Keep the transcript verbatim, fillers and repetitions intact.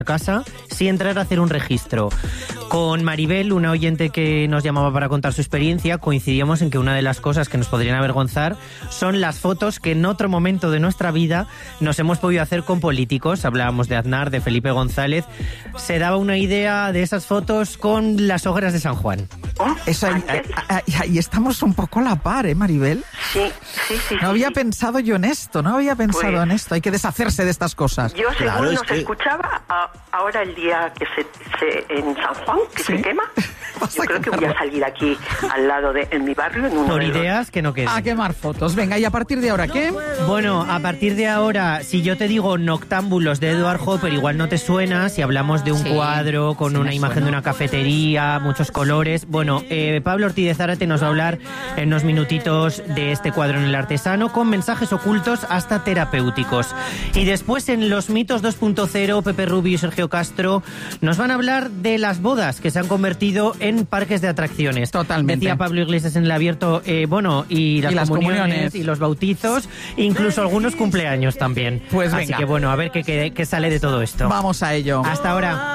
casa sí entrar a hacer un registro. Con Maribel, una oyente que nos llamaba para contar su experiencia, coincidíamos en que una de las cosas que nos podrían avergonzar son las fotos que en otro momento de nuestra vida nos hemos podido hacer con políticos. Hablábamos de Aznar, de Felipe González. Se daba una idea de esas fotos con las hogueras de San Juan. ¿Oh? Eso, ahí, ahí, ahí estamos un poco a la par, ¿eh, Maribel? Sí, sí, sí. No había sí. pensado yo en esto, no había pensado Pues, en esto. Hay que deshacerse de estas cosas. Yo, según Claro, es nos que- escuchaba, a- ahora el día que se, se en San Juan, que Sí. se quema, Vas yo a creo que voy a quemarlo. salir aquí al lado de, en mi barrio, en uno Por de los- ideas que no queden. A quemar fotos. Venga, ¿y a partir de ahora qué? Bueno, a partir de ahora, si yo te digo Noctámbulos de Edward Hopper, igual no te suena. Si hablamos de un Sí, cuadro con sí una me imagen suena. de una cafetería, muchos colores. Bueno, eh, Pablo Ortiz de Zárate nos va a hablar en unos minutitos de este cuadro en el artesano, con mensajes ocultos hasta terapéuticos. Y después en Los mitos dos punto cero, Pepe Rubio y Sergio Castro nos van a hablar de las bodas que se han convertido en parques de atracciones. Totalmente. Decía Pablo Iglesias en el abierto, eh, bueno, y las, Y las comuniones, comuniones. y los bautizos, incluso algunos cumpleaños también. Pues Así venga. que bueno, a ver qué, qué, qué sale de todo esto. Vamos a ello. Hasta ahora.